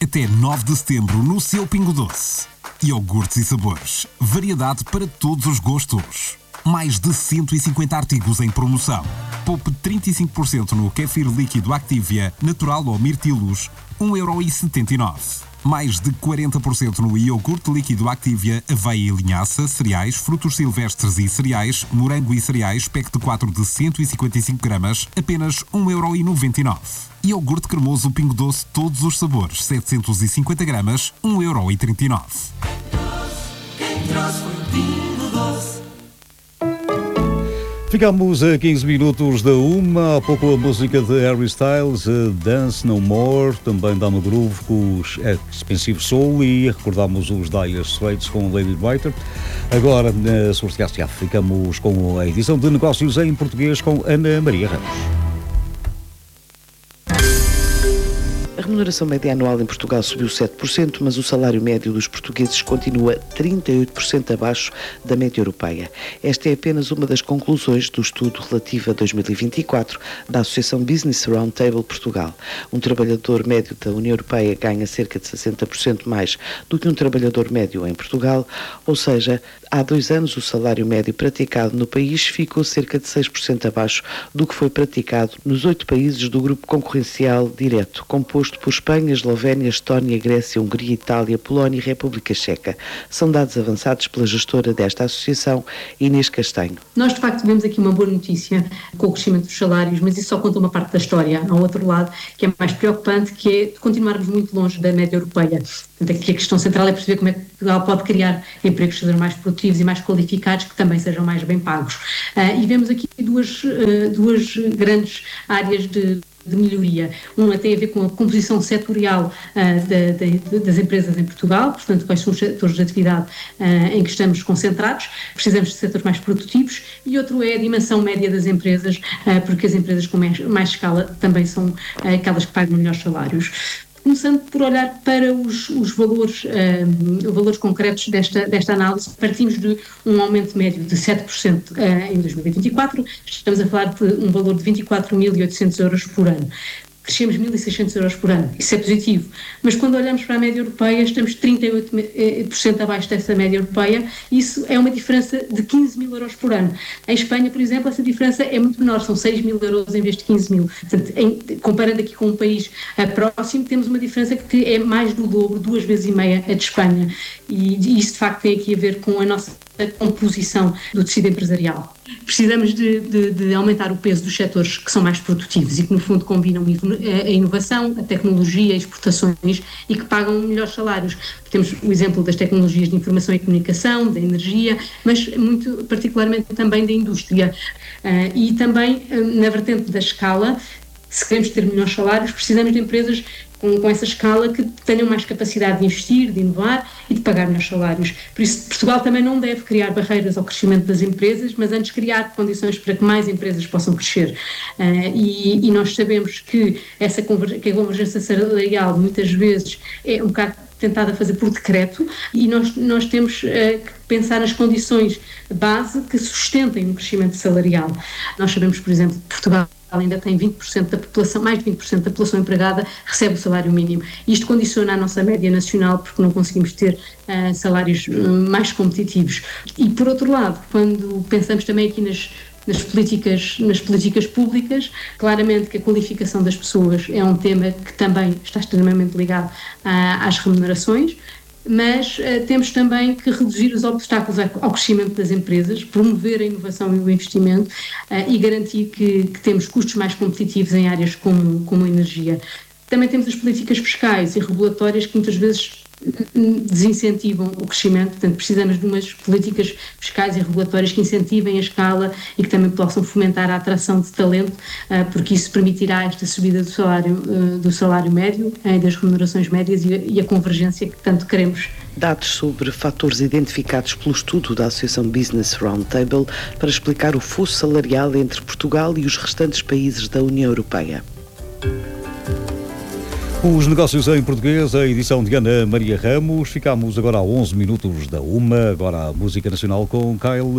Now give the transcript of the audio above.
Até 9 de setembro no seu Pingo Doce. Iogurtes e sabores. Variedade para todos os gostos. Mais de 150 artigos em promoção. Poupe 35% no kéfir líquido Activia, natural ou mirtilos, 1,79€. Mais de 40% no iogurte líquido Activia, aveia e linhaça, cereais, frutos silvestres e cereais, morango e cereais, pack de 4 de 155 gramas, apenas 1,99€. Iogurte cremoso Pingo Doce, todos os sabores, 750 gramas, 1,39€. Quem trouxe foi o Pingo Doce. Ficamos a 15 minutos da 1, há pouco a música de Harry Styles, Dance No More, também dá no groove com os Expensive Soul e recordámos os Dire Straits com Lady Writer. Agora, na Sortear-se, ficamos com a edição de Negócios em Português com Ana Maria Ramos. A remuneração média anual em Portugal subiu 7%, mas o salário médio dos portugueses continua 38% abaixo da média europeia. Esta é apenas uma das conclusões do estudo relativo a 2024 da Associação Business Roundtable Portugal. Um trabalhador médio da União Europeia ganha cerca de 60% mais do que um trabalhador médio em Portugal, ou seja, há 2 anos o salário médio praticado no país ficou cerca de 6% abaixo do que foi praticado nos 8 países do grupo concorrencial direto, composto por Espanha, Eslovénia, Estónia, Grécia, Hungria, Itália, Polónia e República Checa. São dados avançados pela gestora desta associação, Inês Castanho. Nós, de facto, vemos aqui uma boa notícia com o crescimento dos salários, mas isso só conta uma parte da história. Há outro lado que é mais preocupante, que é continuarmos muito longe da média europeia. Portanto, aqui a questão central é perceber como é que Portugal pode criar empregos que sejam mais produtivos e mais qualificados, que também sejam mais bem pagos. E vemos aqui duas grandes áreas de melhoria. Uma tem a ver com a composição setorial das empresas em Portugal, portanto, quais são os setores de atividade em que estamos concentrados, precisamos de setores mais produtivos, e outro é a dimensão média das empresas, porque as empresas com mais escala também são aquelas que pagam melhores salários. Começando por olhar para os valores concretos desta análise, partimos de um aumento médio de 7% em 2024, estamos a falar de um valor de 24.800€ por ano. Crescemos 1.600€ por ano, isso é positivo, mas quando olhamos para a média europeia estamos 38% abaixo dessa média europeia, isso é uma diferença de 15.000€ por ano. Em Espanha, por exemplo, essa diferença é muito menor, são 6.000€ em vez de 15.000. Portanto, comparando aqui com um país próximo, temos uma diferença que é mais do dobro, 2,5 vezes a de Espanha, e isso de facto tem aqui a ver com a nossa composição do tecido empresarial. Precisamos de aumentar o peso dos setores que são mais produtivos e que no fundo combinam a inovação, a tecnologia, as exportações e que pagam melhores salários. Temos o exemplo das tecnologias de informação e comunicação, da energia, mas muito particularmente também da indústria. E também na vertente da escala, se queremos ter melhores salários, precisamos de empresas com essa escala que tenham mais capacidade de investir, de inovar e de pagar melhores salários. Por isso, Portugal também não deve criar barreiras ao crescimento das empresas, mas antes criar condições para que mais empresas possam crescer. E nós sabemos que que a convergência salarial muitas vezes é um bocado tentada a fazer por decreto, e nós temos que pensar nas condições de base que sustentem um crescimento salarial. Nós sabemos, por exemplo, que Portugal ainda tem 20% da população, mais de 20% da população empregada recebe o salário mínimo. Isto condiciona a nossa média nacional porque não conseguimos ter salários mais competitivos. E, por outro lado, quando pensamos também aqui nas políticas públicas, claramente que a qualificação das pessoas é um tema que também está extremamente ligado às remunerações, mas temos também que reduzir os obstáculos ao crescimento das empresas, promover a inovação e o investimento e garantir que temos custos mais competitivos em áreas como a energia. Também temos as políticas fiscais e regulatórias que muitas vezes desincentivam o crescimento, portanto precisamos de umas políticas fiscais e regulatórias que incentivem a escala e que também possam fomentar a atração de talento, porque isso permitirá esta subida do salário médio, das remunerações médias e a convergência que tanto queremos. Dados sobre fatores identificados pelo estudo da Associação Business Roundtable para explicar o fosso salarial entre Portugal e os restantes países da União Europeia. Os negócios em português, a edição de Ana Maria Ramos. Ficamos agora a 11 minutos da 1, agora a música nacional com Kyle